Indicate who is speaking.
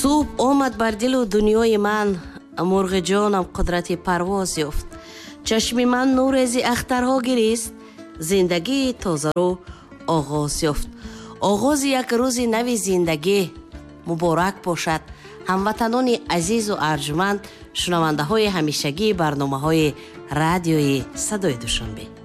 Speaker 1: صبح آمد بر دل و دنیای من، مرغ جانم قدرت پرواز یافت. چشم من نور از اخترها گریست، زندگی تازه رو آغاز یافت. آغاز یک روز نوی زندگی مبارک باشد هموطنان عزیز و ارجمند، شنونده های همیشگی برنامه های رادیوی صدای دوشنبه.